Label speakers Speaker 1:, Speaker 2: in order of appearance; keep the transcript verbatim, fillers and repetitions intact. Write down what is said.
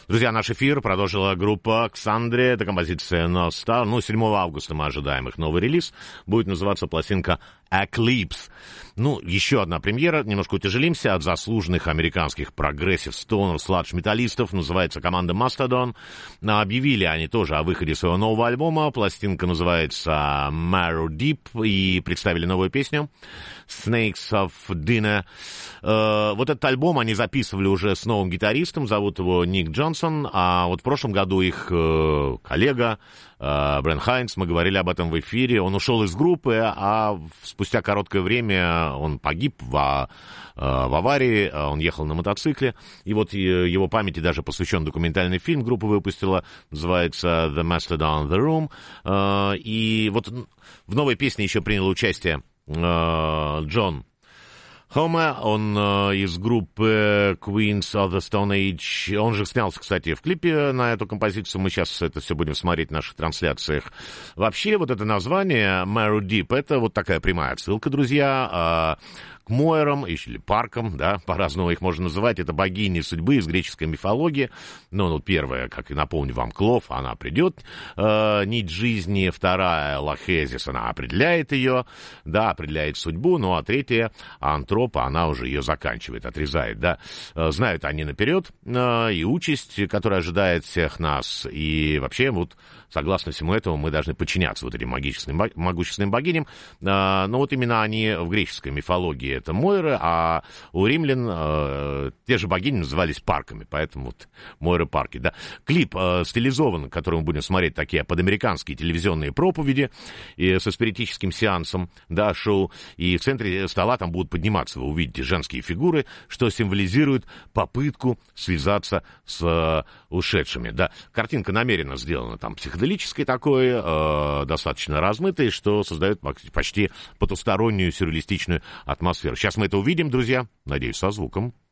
Speaker 1: Друзья, наш эфир продолжила группа «Ксандре». Это композиция «No Star». Ну, седьмого августа мы ожидаем их новый релиз. Будет называться пластинка «Eclipse». Ну, еще одна премьера. Немножко утяжелимся от заслуженных американских прогрессив, стонер, сладж-металлистов. Называется команда Mastodon. Объявили они тоже о выходе своего нового альбома. Пластинка называется «Marrow Deep». И представили новую песню «Snakes of Dinner». Э, вот этот альбом они записывали уже с новым гитаристом. Зовут его Ник Джонсон. А вот в прошлом году их э, коллега э, Брэн Хайнс, мы говорили об этом в эфире, он ушел из группы, а спустя короткое время он погиб в, э, в аварии, он ехал на мотоцикле, и вот его памяти даже посвящен документальный фильм, группа выпустила, называется «The Mastodon The Room», э, и вот в новой песне еще принял участие э, Джон Хоме, он э, из группы Queens of the Stone Age. Он же снялся, кстати, в клипе на эту композицию. Мы сейчас это все будем смотреть в наших трансляциях. Вообще, вот это название Marrow Deep, это вот такая прямая отсылка, друзья, э, к Мойрам, или Паркам, да, по-разному их можно называть. Это богини судьбы из греческой мифологии. Ну, ну первая, как и напомню вам, Клов, она придет, э, нить жизни. Вторая, Лахезис, она определяет ее, да, определяет судьбу. Ну, а третья, Антропа, она уже ее заканчивает, отрезает, да. Э, знают они наперед э, и участь, которая ожидает всех нас. И вообще, вот, согласно всему этому, мы должны подчиняться вот этим могущественным, могущественным богиням. Э, но вот именно они в греческой мифологии это Мойры, а у римлян э, те же богини назывались парками, поэтому вот Мойры-парки, да. Клип э, стилизован, который мы будем смотреть, такие подамериканские телевизионные проповеди и со спиритическим сеансом, да, шоу, и в центре стола там будут подниматься, вы увидите, женские фигуры, что символизирует попытку связаться с э, ушедшими, да. Картинка намеренно сделана там психоделической такой, э, достаточно размытой, что создает почти потустороннюю сюрреалистичную атмосферу. Сейчас мы это увидим, друзья. Надеюсь, со звуком.